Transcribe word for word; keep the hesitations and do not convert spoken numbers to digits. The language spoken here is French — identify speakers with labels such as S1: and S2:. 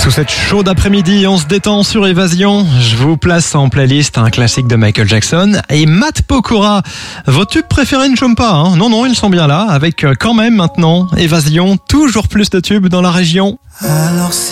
S1: Sous cette chaude après-midi, on se détend sur Évasion. Je vous place en playlist un classique de Michael Jackson et Matt Pokora. Vos tubes préférés ne chôment pas, hein. Non, non, ils sont bien là, avec quand même maintenant Évasion, toujours plus de tubes dans la région.
S2: Alors